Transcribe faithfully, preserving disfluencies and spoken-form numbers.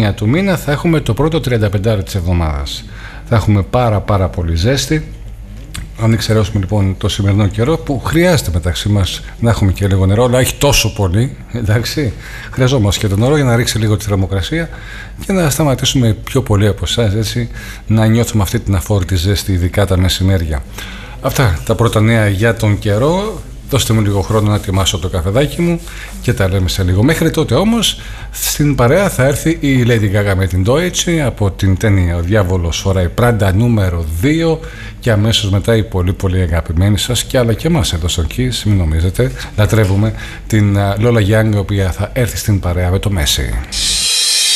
εννέα του μήνα θα έχουμε το πρώτο τριάντα πέντε της εβδομάδας. Θα έχουμε πάρα πάρα πολύ ζέστη. Αν εξαιρέσουμε λοιπόν το σημερινό καιρό, που χρειάζεται μεταξύ μας να έχουμε και λίγο νερό, αλλά όχι τόσο πολύ, εντάξει. Χρειαζόμαστε και το νερό για να ρίξει λίγο τη θερμοκρασία και να σταματήσουμε πιο πολύ από εσάς, έτσι, να νιώθουμε αυτή την αφόρητη ζέστη, ειδικά τα μεσημέρια. Αυτά τα πρώτα νέα για τον καιρό. Δώστε μου λίγο χρόνο να ετοιμάσω το καφεδάκι μου και τα λέμε σε λίγο. Μέχρι τότε όμως στην παρέα θα έρθει η Lady Gaga με την Deutsche από την ταινία «Ο Διάβολος φοράει Πράντα» νούμερο δύο και αμέσως μετά η πολύ πολύ αγαπημένη σας και αλλά και εμάς εδώ στο Kiss, μην νομίζετε, λατρεύουμε την Lola Young, η οποία θα έρθει στην παρέα με το Messi.